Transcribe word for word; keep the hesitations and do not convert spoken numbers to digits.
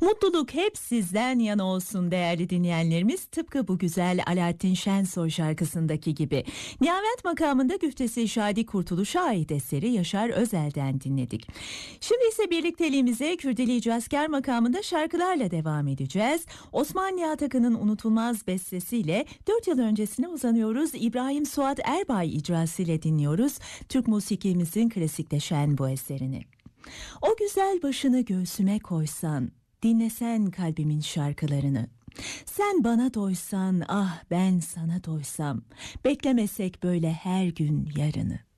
Mutluluk hep sizden yana olsun değerli dinleyenlerimiz. Tıpkı bu güzel Alaaddin Şensoy şarkısındaki gibi. Nihavet makamında güftesi Şadi Kurtuluş'a ait eseri Yaşar Özel'den dinledik. Şimdi ise birlikteliğimize Kürdili Cazkar makamında şarkılarla devam edeceğiz. Osman Nihat Akın'ın unutulmaz bestesiyle dört yıl öncesine uzanıyoruz. İbrahim Suat Erbay icrasıyla dinliyoruz Türk musikimizin klasikleşen bu eserini. O güzel başını göğsüme koysan, dinlesen kalbimin şarkılarını. Sen bana doysan, ah ben sana doysam, beklemesek böyle her gün yarını.